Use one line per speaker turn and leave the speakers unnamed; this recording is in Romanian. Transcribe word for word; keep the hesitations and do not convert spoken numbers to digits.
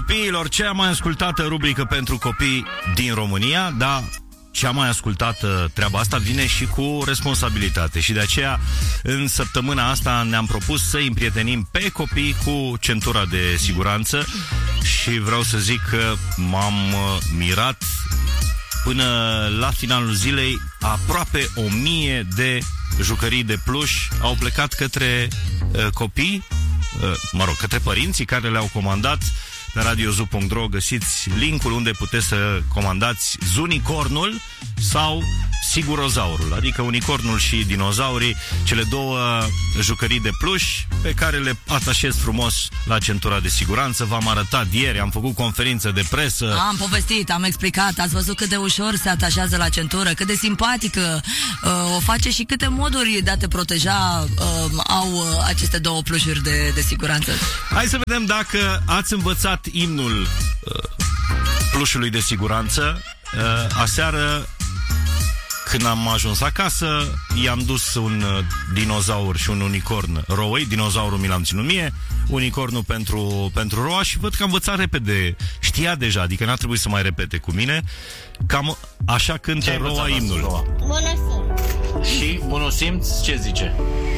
copiilor, cea mai ascultată rubrică pentru copii din România, dar cea mai ascultată treaba asta vine și cu responsabilitate. Și de aceea, în săptămâna asta ne-am propus să îi împrietenim pe copii cu centura de siguranță. Și vreau să zic că m-am mirat. Până la finalul zilei, aproape o mie de jucării de pluș au plecat către uh, copii, uh, mă rog, către părinții care le-au comandat. Pe radiozu punct ro găsiți linkul unde puteți să comandați Zunicornul sau Sigurozaurul, adică unicornul și dinozaurii, cele două jucării de pluș pe care le atașez frumos la centura de siguranță. V-am arătat ieri, am făcut conferință de presă.
Am povestit, am explicat, ați văzut cât de ușor se atașează la centură, cât de simpatică uh, o face și câte moduri de a te proteja uh, au uh, aceste două plușuri de, de siguranță.
Hai să vedem dacă ați învățat imnul uh, plușului de siguranță. Uh, aseară, când am ajuns acasă, i-am dus un uh, dinozaur și un unicorn Roei. Dinozaurul mi l-am ținut mie, unicornul pentru, pentru Roa, și văd că am învățat repede. Știa deja, adică n-a trebuit să mai repete cu mine. Cam așa cântă Roa imnul.
Bună simț.
Și bunul simț ce zice?